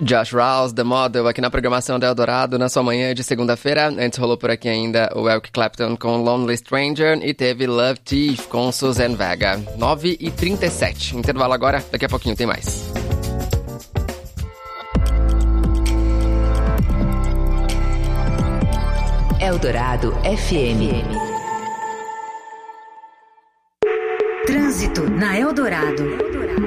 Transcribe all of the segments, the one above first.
Josh Rouse, The Model, aqui na programação da Eldorado, na sua manhã de segunda-feira. Antes rolou por aqui ainda o Eric Clapton com Lonely Stranger e teve Love Thief com Suzanne Vega. 9h37. Intervalo agora, daqui a pouquinho tem mais. Eldorado FM. Trânsito na Eldorado.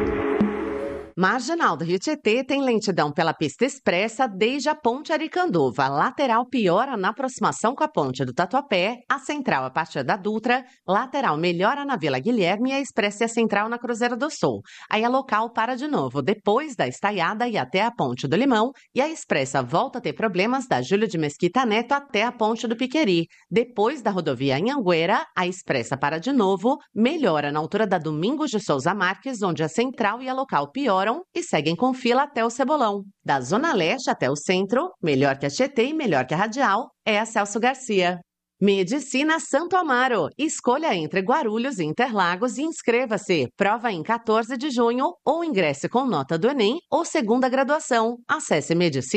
Marginal do Rio Tietê tem lentidão pela pista expressa desde a ponte Aricanduva. Lateral piora na aproximação com a ponte do Tatuapé, a central a partir da Dutra, lateral melhora na Vila Guilherme e a expressa e a central na Cruzeiro do Sul. Aí a local para de novo depois da Estaiada e até a ponte do Limão, e a expressa volta a ter problemas da Júlio de Mesquita Neto até a ponte do Piqueri. Depois da rodovia Anhanguera, a expressa para de novo, melhora na altura da Domingos de Souza Marques, onde a central e a local pioram e seguem com fila até o Cebolão. Da Zona Leste até o centro, melhor que a Tietê e melhor que a Radial, é a Celso Garcia. Medicina Santo Amaro. Escolha entre Guarulhos e Interlagos e inscreva-se. Prova em 14 de junho ou ingresse com nota do Enem ou segunda graduação. Acesse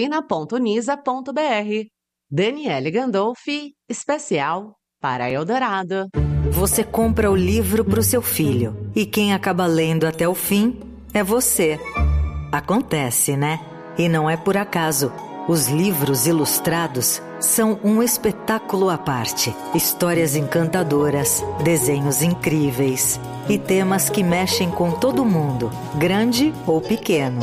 medicina.unisa.br. Daniele Gandolfi, especial para Eldorado. Você compra o livro para o seu filho e quem acaba lendo até o fim é você. Acontece, né? E não é por acaso. Os livros ilustrados são um espetáculo à parte. Histórias encantadoras, desenhos incríveis e temas que mexem com todo mundo, grande ou pequeno.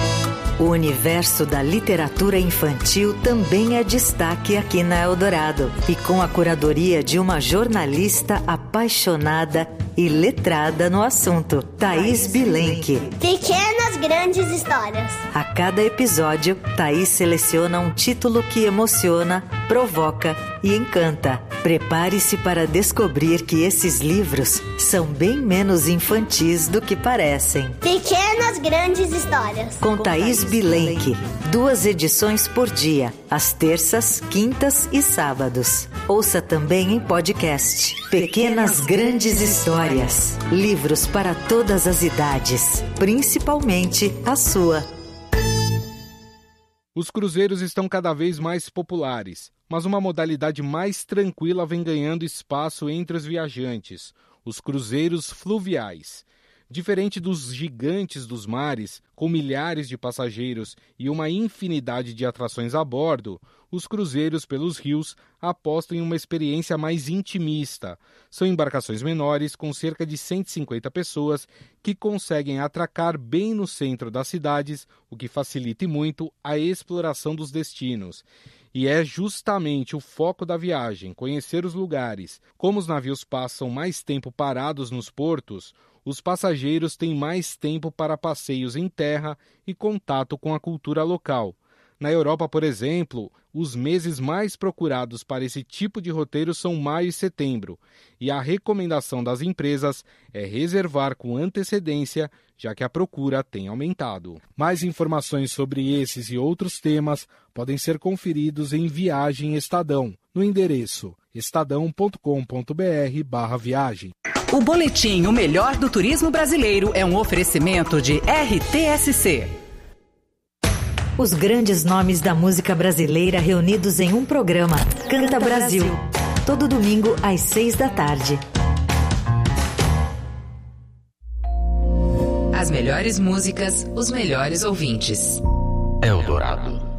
O universo da literatura infantil também é destaque aqui na Eldorado. E com a curadoria de uma jornalista apaixonada e letrada no assunto, Thaís Bilenque. Pequenas grandes histórias. A cada episódio, Thaís seleciona um título que emociona, provoca e encanta. Prepare-se para descobrir que esses livros são bem menos infantis do que parecem. Pequenas grandes histórias. Com Thaís Bilenque. 2 edições por dia, às terças, quintas e sábados. Ouça também em podcast. Pequenas grandes histórias. Livros para todas as idades, principalmente a sua. Os cruzeiros estão cada vez mais populares, mas uma modalidade mais tranquila vem ganhando espaço entre os viajantes: os cruzeiros fluviais. Diferente dos gigantes dos mares, com milhares de passageiros e uma infinidade de atrações a bordo, os cruzeiros pelos rios apostam em uma experiência mais intimista. São embarcações menores, com cerca de 150 pessoas, que conseguem atracar bem no centro das cidades, o que facilita muito a exploração dos destinos. E é justamente o foco da viagem, conhecer os lugares. Como os navios passam mais tempo parados nos portos, os passageiros têm mais tempo para passeios em terra e contato com a cultura local. Na Europa, por exemplo, os meses mais procurados para esse tipo de roteiro são maio e setembro, e a recomendação das empresas é reservar com antecedência, já que a procura tem aumentado. Mais informações sobre esses e outros temas podem ser conferidos em Viagem Estadão, no endereço estadão.com.br/viagem. O boletim O Melhor do Turismo Brasileiro é um oferecimento de RTSC. Os grandes nomes da música brasileira reunidos em um programa. Canta Brasil. Todo domingo às 6 da tarde. As melhores músicas, os melhores ouvintes. Eldorado.